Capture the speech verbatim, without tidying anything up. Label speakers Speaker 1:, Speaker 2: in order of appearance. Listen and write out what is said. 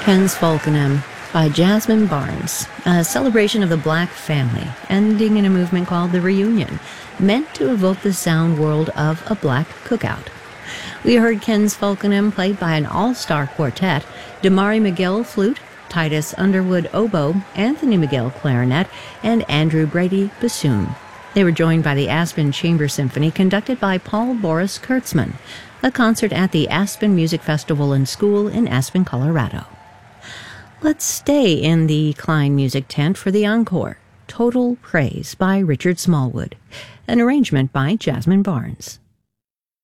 Speaker 1: Ken's Falconham by Jasmine Barnes, a celebration of the Black family, ending in a movement called The Reunion, meant to evoke the sound world of a black cookout. We heard Ken's Falconham played by an all-star quartet, Damari McGill flute, Titus Underwood oboe, Anthony McGill clarinet, and Andrew Brady bassoon. They were joined by the Aspen Chamber Symphony, conducted by Paul Boris Kurtzman, a concert at the Aspen Music Festival and School in Aspen, Colorado. Let's stay in the Klein Music Tent for the encore, Total Praise by Richard Smallwood, an arrangement by Jasmine Barnes.